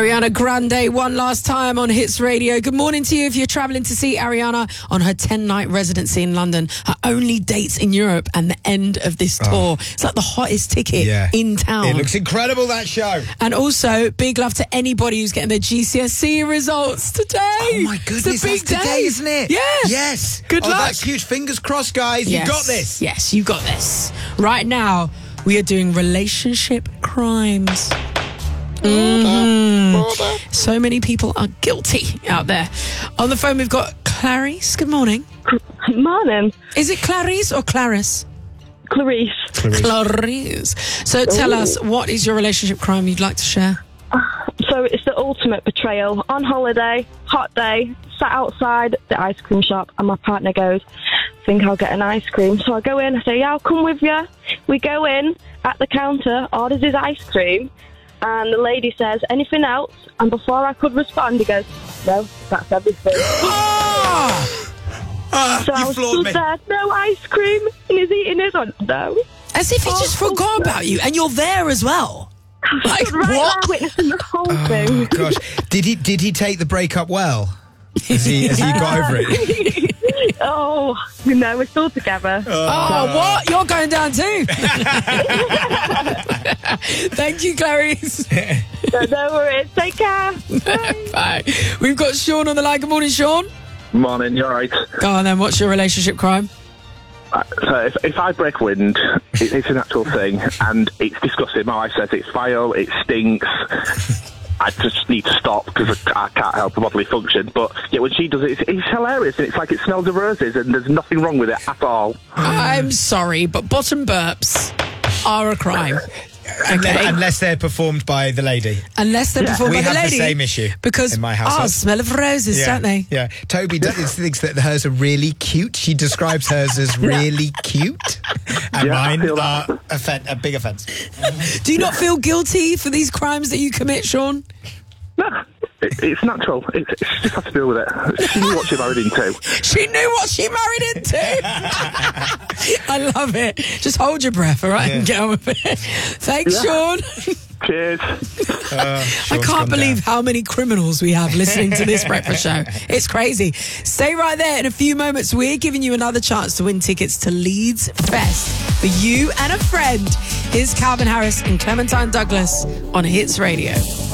Ariana Grande one last time on Hits Radio. Good morning to you if you're travelling to see Ariana on her 10-night residency in London. Her only dates in Europe and the end of this tour. It's like the hottest ticket in town. It looks incredible, that show. And also, big love to anybody who's getting their GCSE results today. Oh my goodness, it's a big that's today, day. isn't it? Yeah. Yes. Good luck. That's huge. Fingers crossed, guys. Yes. You got this. Yes, you got this. Right now, we are doing relationship crimes. So many people are guilty out there. On the phone, we've got Clarice. Good morning. Morning. Is it Clarice or Clarice? Clarice. Clarice. So tell us, what is your relationship crime you'd like to share? So it's the ultimate betrayal. On holiday, hot day, sat outside the ice cream shop, and my partner goes, think I'll get an ice cream. So I go in, I say, yeah, I'll come with you. We go in, at the counter, orders his ice cream, and the lady says, anything else? And before I could respond, he goes, no, that's everything. So I was stood there, no ice cream, and he's eating his one. No. As if he just forgot about you, and you're there as well. Like, right what? There, witnessing the whole thing. Oh, gosh. Did he take the breakup well? Has he got over it? Oh, no, we're still together. What? You're going down too? Thank you, Clarice. No worries. Take care. Bye. We've got Sean on the line. Good morning, Sean. Morning, you're right. Go on then, what's your relationship crime? So if I break wind, it's an actual thing, and it's disgusting. My wife says it's vile, it stinks. I just need to stop because I can't help the bodily function. But yeah, when she does it, it's hilarious. And it's like it smells of roses, and there's nothing wrong with it at all. I'm sorry, but bottom burps are a crime. Okay. Unless they're performed by the lady. Unless they're performed by the lady. We have the same issue because in my house. Smell of roses, don't they? Yeah. Toby thinks that hers are really cute. She describes hers as really cute. And mine are a big offence. Do you not feel guilty for these crimes that you commit, Sean? No. It's natural. She just has to deal with it. She knew what she married into. She knew what she married into. I love it. Just hold your breath, all right, and get on with it. Thanks, Sean. Cheers. I can't believe how many criminals we have listening to this breakfast show. It's crazy. Stay right there. In a few moments, we're giving you another chance to win tickets to Leeds Fest for you and a friend. Here's Calvin Harris and Clementine Douglas on Hits Radio.